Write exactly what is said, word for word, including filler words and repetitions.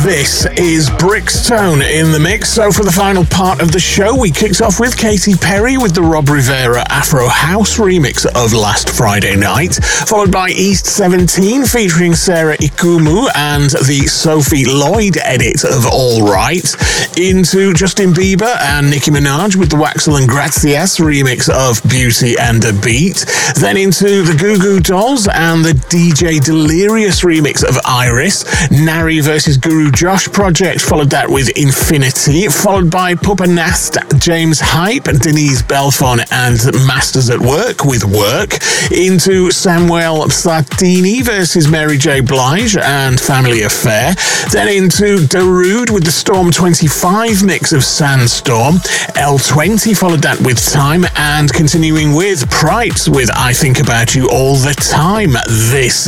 This is Brickstone in the mix. So for the final part of the show, we kicked off with Katy Perry with the Rob Rivera Afro House remix of Last Friday Night, followed by East seventeen featuring Sarah Ikumu and the Sophie Lloyd edit of All Right, into Justin Bieber and Nicki Minaj with the Waxel and Gracias remix of Beauty and a Beat, then into the Goo Goo Dolls and the D J Delirious remix of Iris, Nari versus Guru Josh project, followed that with Infinity, followed by Pupa Nast, James Hype, Denise Belfon and Masters at Work with Work, into Samuel Sartini versus Mary J. Blige and Family Affair, then into Darude with the Storm twenty-five mix of Sandstorm, L twenty followed that with Time, and continuing with Prites with I Think About You All the Time. This